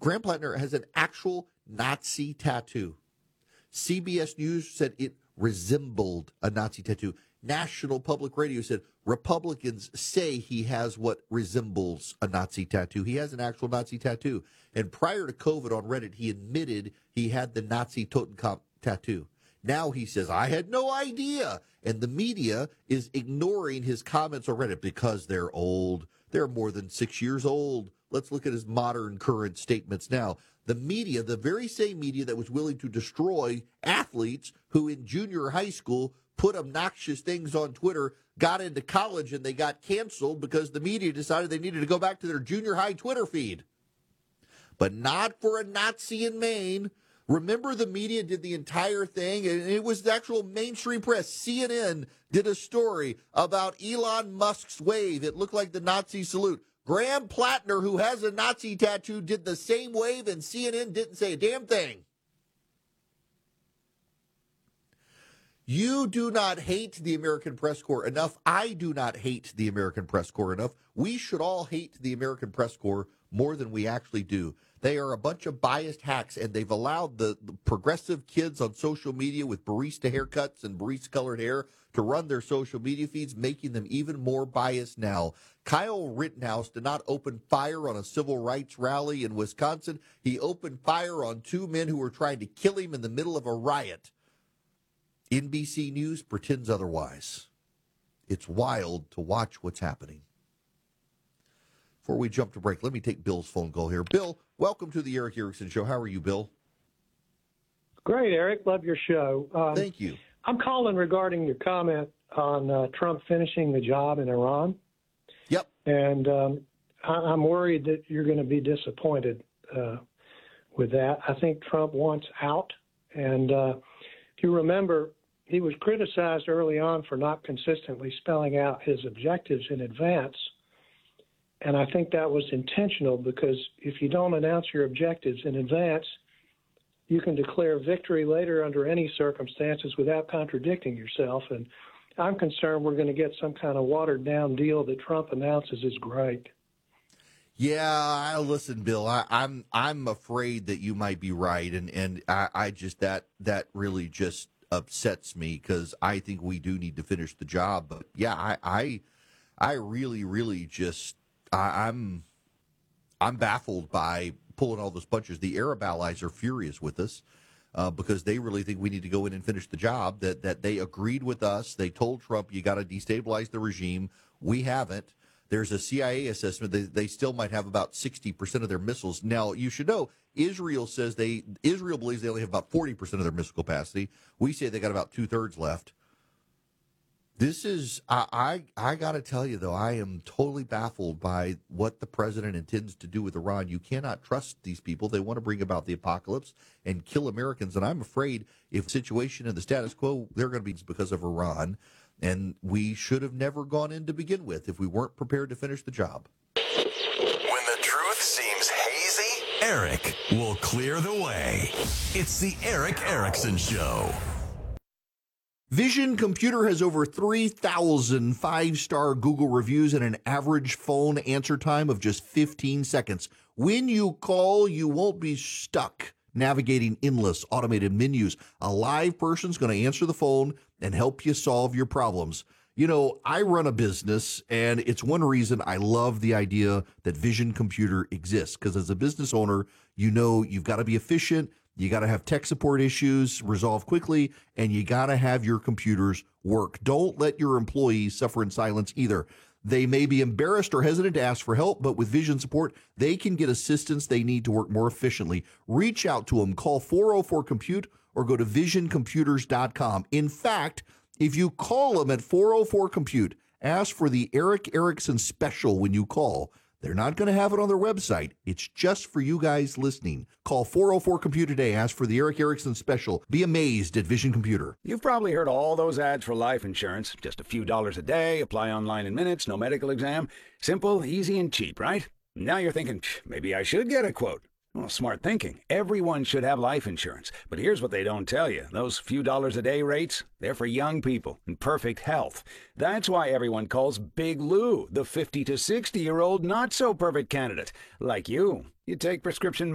Graham Plattner has an actual Nazi tattoo. CBS News said it resembled a Nazi tattoo. National Public Radio said Republicans say he has what resembles a Nazi tattoo. He has an actual Nazi tattoo. And prior to COVID on Reddit, he admitted he had the Nazi Totenkopf tattoo. Now he says, I had no idea. And the media is ignoring his comments on Reddit because they're old. They're more than 6 years old. Let's look at his modern current statements now. The media, the very same media that was willing to destroy athletes who in junior high school put obnoxious things on Twitter, got into college and they got canceled because the media decided they needed to go back to their junior high Twitter feed. But not for a Nazi in Maine. Remember, the media did the entire thing, and it was the actual mainstream press. CNN did a story about Elon Musk's wave. It looked like the Nazi salute. Graham Plattner, who has a Nazi tattoo, did the same wave, and CNN didn't say a damn thing. You do not hate the American Press Corps enough. I do not hate the American Press Corps enough. We should all hate the American Press Corps more than we actually do. They are a bunch of biased hacks, and they've allowed the progressive kids on social media with barista haircuts and barista-colored hair to run their social media feeds, making them even more biased now. Kyle Rittenhouse did not open fire on a civil rights rally in Wisconsin. He opened fire on two men who were trying to kill him in the middle of a riot. NBC News pretends otherwise. It's wild to watch what's happening. Before we jump to break, let me take Bill's phone call here. Bill, welcome to the Eric Erickson Show. How are you, Bill? Great, Eric. Love your show. Thank you. I'm calling regarding your comment on Trump finishing the job in Iran. Yep. And I'm worried that you're going to be disappointed with that. I think Trump wants out. And if you remember, he was criticized early on for not consistently spelling out his objectives in advance. And I think that was intentional, because if you don't announce your objectives in advance, you can declare victory later under any circumstances without contradicting yourself. And I'm concerned we're going to get some kind of watered-down deal that Trump announces is great. Yeah, listen, Bill, I'm afraid that you might be right, and I just that really just upsets me, because I think we do need to finish the job. But yeah, I really just I'm baffled by pulling all those punches. The Arab allies are furious with us because they really think we need to go in and finish the job. That they agreed with us. They told Trump, you got to destabilize the regime. We haven't. There's a CIA assessment. They still might have about 60% of their missiles. Now, you should know, Israel believes they only have about 40% of their missile capacity. We say they got about 2/3 left. This is, I got to tell you, though, I am totally baffled by what the president intends to do with Iran. You cannot trust these people. They want to bring about the apocalypse and kill Americans. And I'm afraid if the situation and the status quo, they're going to be because of Iran. And we should have never gone in to begin with if we weren't prepared to finish the job. When the truth seems hazy, Eric will clear the way. It's the Eric Erickson Show. Vision Computer has over 3,000 five-star Google reviews and an average phone answer time of just 15 seconds. When you call, you won't be stuck navigating endless automated menus. A live person's going to answer the phone and help you solve your problems. You know, I run a business, and it's one reason I love the idea that Vision Computer exists, because as a business owner, you know you've got to be efficient. You got to have tech support issues resolved quickly, and you got to have your computers work. Don't let your employees suffer in silence either. They may be embarrassed or hesitant to ask for help, but with Vision support, they can get assistance they need to work more efficiently. Reach out to them. Call 404-COMPUTE or go to visioncomputers.com. In fact, if you call them at 404-COMPUTE, ask for the Eric Erickson special when you call. They're not going to have it on their website. It's just for you guys listening. Call 404-COMPUTE today. Ask for the Eric Erickson special. Be amazed at Vision Computer. You've probably heard all those ads for life insurance. Just a few dollars a day, apply online in minutes, no medical exam. Simple, easy, and cheap, right? Now you're thinking, maybe I should get a quote. Well, smart thinking. Everyone should have life insurance. But here's what they don't tell you. Those few dollars a day rates, they're for young people in perfect health. That's why everyone calls Big Lou the 50 to 60-year-old not-so-perfect candidate. Like you. You take prescription